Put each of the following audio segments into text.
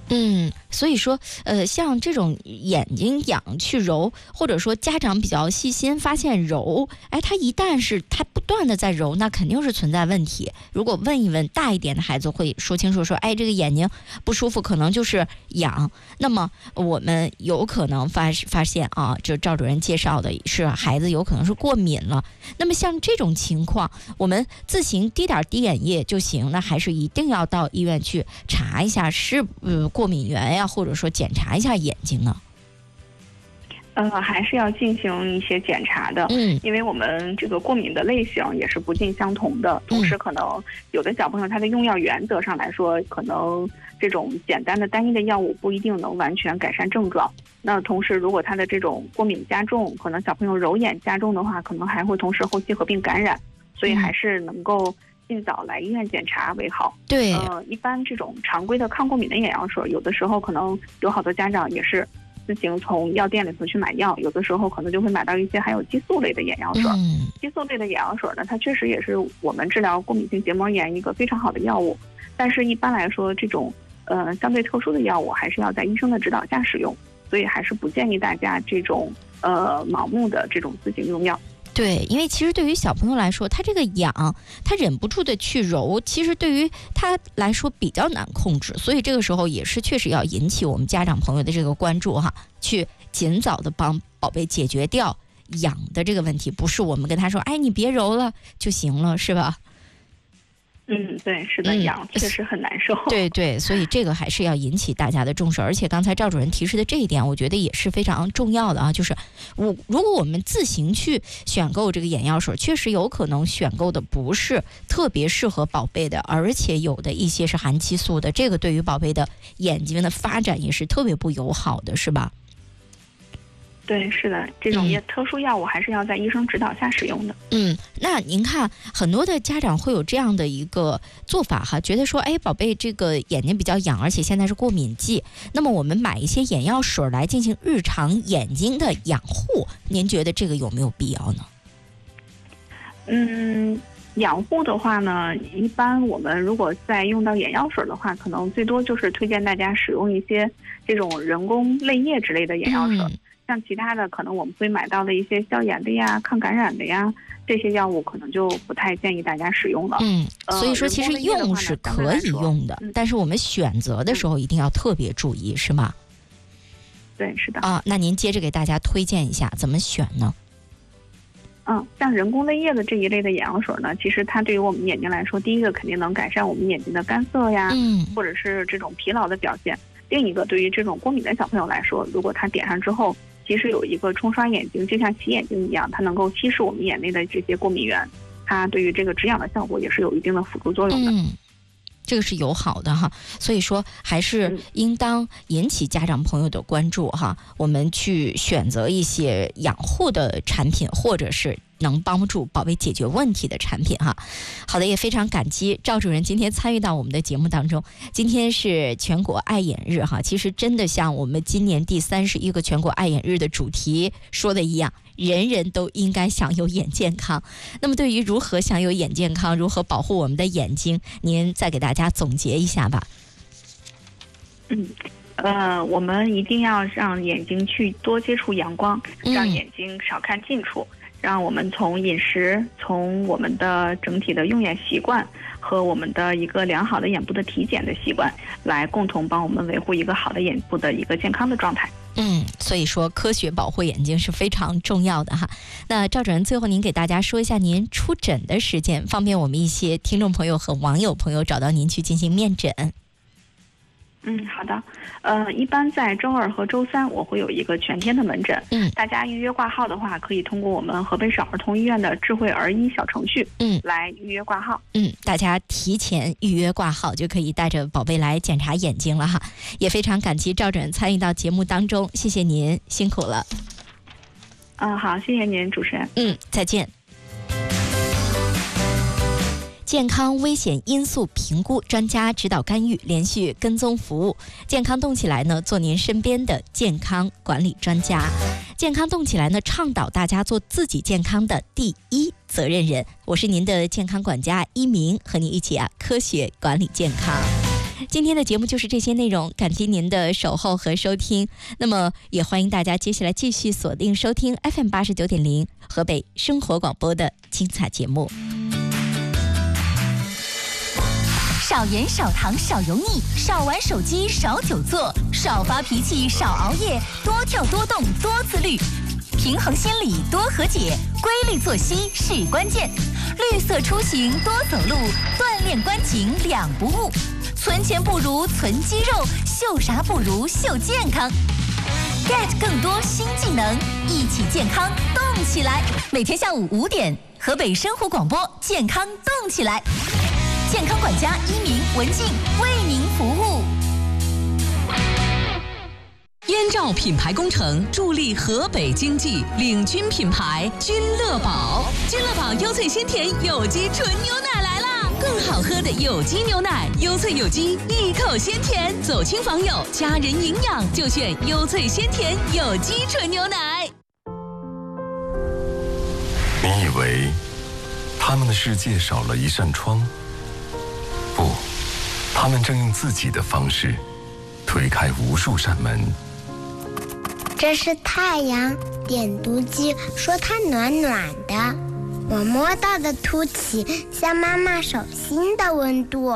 所以说像这种眼睛痒去揉，或者说家长比较细心发现揉，他一旦是他不断的在揉，那肯定是存在问题。如果问一问大一点的孩子会说清楚说，这个眼睛不舒服可能就是痒，那么我们有可能发现啊，就赵主任介绍的是孩子有可能是过敏了。那么像这种情况，我们自行滴点滴眼液就行，那还是一定要到医院去查一下是过敏源呀，或者说检查一下眼睛呢？ 还是要进行一些检查的，因为我们这个过敏的类型也是不尽相同的，同时可能有的小朋友他的用药原则上来说，可能这种简单的单一的药物不一定能完全改善症状。那同时如果他的这种过敏加重，可能小朋友揉眼加重的话，可能还会同时后期合并感染，所以还是能够尽早来医院检查为好。 对， 一般这种常规的抗过敏的眼药水，有的时候可能有好多家长也是自行从药店里头去买药，有的时候可能就会买到一些含有激素类的眼药水。激素类的眼药水呢，它确实也是我们治疗过敏性结膜炎一个非常好的药物，但是一般来说这种相对特殊的药物还是要在医生的指导下使用，所以还是不建议大家这种盲目的这种自行用药。 对，因为其实对于小朋友来说，他这个痒，他忍不住的去揉，其实对于他来说比较难控制，所以这个时候也是确实要引起我们家长朋友的这个关注哈，去尽早的帮宝贝解决掉痒的这个问题，不是我们跟他说，你别揉了就行了，是吧？ 对，是的，痒确实很难受。 对，所以这个还是要引起大家的重视。而且刚才赵主任提示的这一点，我觉得也是非常重要的啊。就是如果我们自行去选购这个眼药水，确实有可能选购的不是特别适合宝贝的，而且有的一些是含激素的，这个对于宝贝的眼睛的发展也是特别不友好的，是吧？ 对，是的，这种特殊药物还是要在医生指导下使用的。 那您看，很多的家长会有这样的一个做法哈，觉得说，宝贝这个眼睛比较痒，而且现在是过敏季，那么我们买一些眼药水来进行日常眼睛的养护，您觉得这个有没有必要呢？ 养护的话呢，一般我们如果在用到眼药水的话，可能最多就是推荐大家使用一些这种人工泪液之类的眼药水。像其他的可能我们会买到的一些消炎的呀、抗感染的呀，这些药物可能就不太建议大家使用了。 所以说其实用是可以用的，但是我们选择的时候一定要特别注意，是吗？ 对，是的。 那您接着给大家推荐一下怎么选呢？ 像人工泪液的这一类的眼药水呢，其实它对于我们眼睛来说，第一个肯定能改善我们眼睛的干涩呀，或者是这种疲劳的表现。另一个，对于这种过敏的小朋友来说，如果他点上之后，其实有一个冲刷眼睛，就像洗眼睛一样，它能够稀释我们眼内的这些过敏源，它对于这个止痒的效果也是有一定的辅助作用的。 这个是友好的哈，所以说还是应当引起家长朋友的关注哈，我们去选择一些养护的产品，或者是能帮助宝贝解决问题的产品哈。好的，也非常感激赵主任今天参与到我们的节目当中。今天是全国爱眼日哈，其实真的像我们今年第31个全国爱眼日的主题说的一样，人人都应该享有眼健康。那么对于如何享有眼健康，如何保护我们的眼睛，您再给大家总结一下吧。 我们一定要让眼睛去多接触阳光，让眼睛少看近处，让我们从饮食，从我们的整体的用眼习惯和我们的一个良好的眼部的体检的习惯，来共同帮我们维护一个好的眼部的一个健康的状态。 所以说科学保护眼睛是非常重要的哈。那赵主任，最后您给大家说一下您出诊的时间，方便我们一些听众朋友和网友朋友找到您去进行面诊。 好的。一般在周二和周三我会有一个全天的门诊。大家预约挂号的话，可以通过我们河北省儿童医院的智慧儿医小程序来预约挂号。 大家提前预约挂号就可以带着宝贝来检查眼睛了哈。也非常感激赵主任参与到节目当中，谢谢您，辛苦了。 好，谢谢您，主持人。 再见。健康危险因素评估专家指导干预，连续跟踪服务。健康动起来呢，做您身边的健康管理专家。健康动起来呢，倡导大家做自己健康的第一责任人。我是您的健康管家一鸣，和您一起科学管理健康。 今天的节目就是这些内容，感谢您的守候和收听。那么也欢迎大家接下来继续锁定收听 FM89.0 河北生活广播的精彩节目。 少盐少糖少油腻，少玩手机少久坐，少发脾气少熬夜，多跳多动多自律，平衡心理多和解，规律作息是关键。绿色出行多走路，锻炼关颈两不误。存钱不如存肌肉，秀啥不如秀健康。get 更多新技能，一起健康动起来。每天下午5点，河北生活广播健康动起来。健康管家一鸣、文静为您服务。 燕赵品牌工程助力河北经济，领军品牌君乐宝。君乐宝优萃鲜甜有机纯牛奶来啦！更好喝的有机牛奶，优萃有机，一口鲜甜。走亲访友，家人营养就选优萃鲜甜有机纯牛奶。 你以为他们的世界少了一扇窗？不，他们正用自己的方式推开无数扇门。 这是太阳，点读机说它暖暖的，我摸到的凸起像妈妈手心的温度。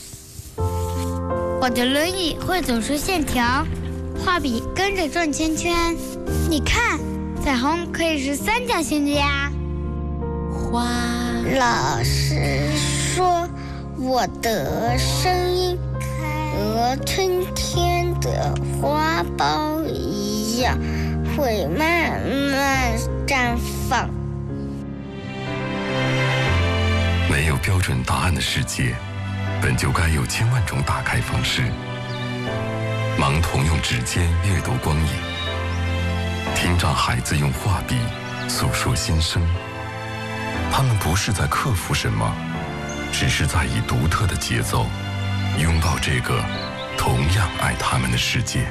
我的轮椅会走出线条，画笔跟着转圈圈。你看，彩虹可以是3角形的呀。 花，老师说我的声音和春天的花苞一样，会慢慢绽放。 没有标准答案的世界，本就该有千万种打开方式。盲童用指尖阅读光影，听障孩子用画笔诉说心声。他们不是在克服什么，只是在以独特的节奏拥抱这个同样爱他们的世界。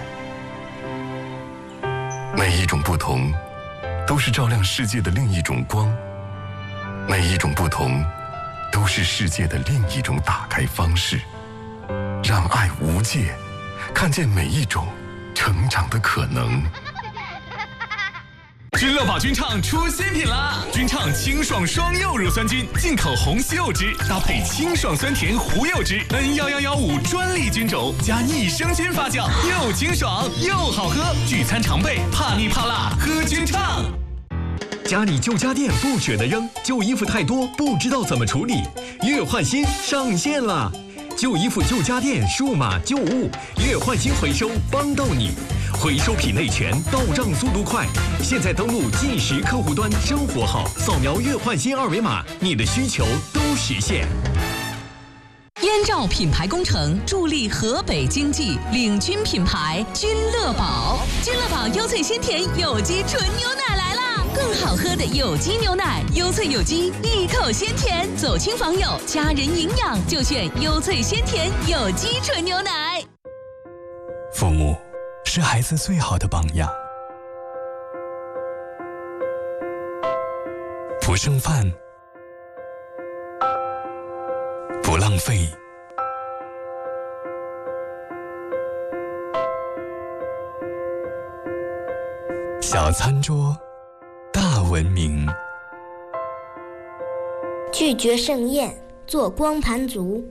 每一种不同都是照亮世界的另一种光，每一种不同都是世界的另一种打开方式。让爱无界，看见每一种成长的可能。 君乐宝君畅出新品啦！君畅清爽双柚乳酸菌，进口红西柚汁，搭配清爽酸甜胡柚汁 ，N1115专利菌种，加益生菌发酵，又清爽又好喝。聚餐常备，怕腻怕辣，喝君畅。 家里旧家电不舍得扔，旧衣服太多不知道怎么处理，月换新上线了。旧衣服、旧家电、数码旧物，月换新回收帮到你，回收品类全，到账速度快。现在登录即时客户端生活号，扫描月换新二维码，你的需求都实现。 燕赵品牌工程助力河北经济，领军品牌君乐宝。君乐宝优萃鲜甜有机纯牛奶来啦！更好喝的有机牛奶，优萃有机，一口鲜甜。走亲访友，家人营养就选优萃鲜甜有机纯牛奶。 父母是孩子最好的榜样，不剩饭，不浪费，小餐桌大文明， 拒绝盛宴，做光盘族。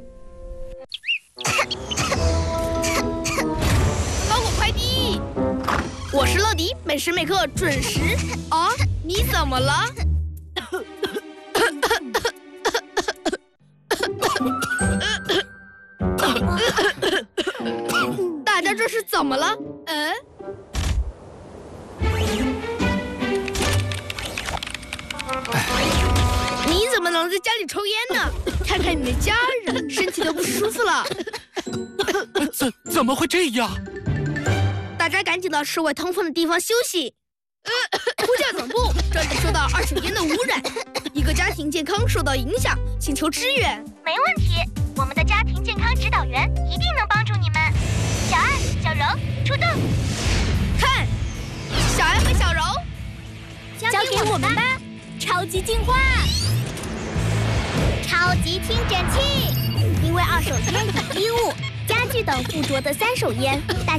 包裹快递，我是乐迪，每时每刻准时。啊，你怎么了？大家这是怎么了？你怎么能在家里抽烟呢？看看你的家人，身体都不舒服了。 怎么会这样？ 大家赶紧到室外通风的地方休息。呼叫总部，这里受到二手烟的污染，一个家庭健康受到影响，请求支援。 没问题，我们的家庭健康指导员一定能帮助你们。小爱、小柔出动。 看，小爱和小柔， 交给我们吧。超级净化，超级清整器，因为二手烟与衣物，家具等附着的3手烟，大